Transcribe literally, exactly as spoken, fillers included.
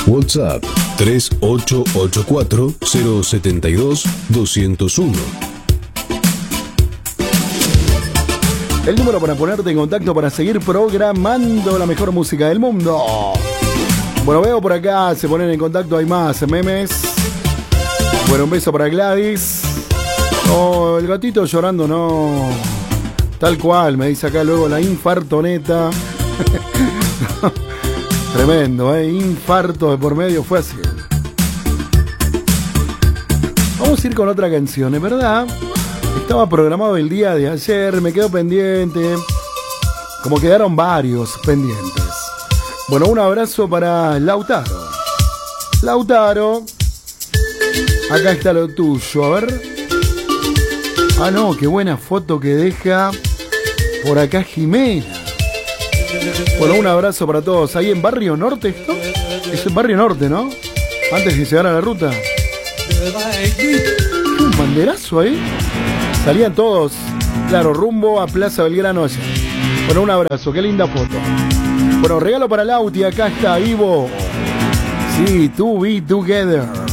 WhatsApp tres ocho ocho cuatro cero siete dos dos cero uno. El número para ponerte en contacto para seguir programando la mejor música del mundo. Bueno, veo por acá, se ponen en contacto, hay más memes. Bueno, un beso para Gladys. Oh, el gatito llorando, no. Tal cual, me dice acá luego la infartoneta. Tremendo, ¿eh? Infarto de por medio, fue así. Vamos a ir con otra canción, ¿es verdad? Estaba programado el día de ayer, me quedo pendiente. Como quedaron varios pendientes. Bueno, un abrazo para Lautaro. Lautaro. Acá está lo tuyo, a ver. Ah, no, qué buena foto que deja por acá Jimena. Bueno, un abrazo para todos. Ahí en Barrio Norte, ¿esto? Es en Barrio Norte, ¿no? Antes de llegar a la ruta. Un banderazo ahí. Salían todos, claro, rumbo a Plaza Belgrano allá. Bueno, un abrazo, qué linda foto. Bueno, regalo para Lauti, acá está Ivo. Sí, To Be Together.